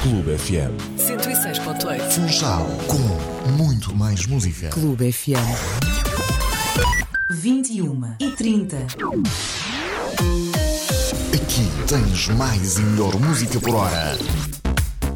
Clube FM 106.8. Funchal, com muito mais música. Clube FM 21h30. Aqui tens mais e melhor música por hora.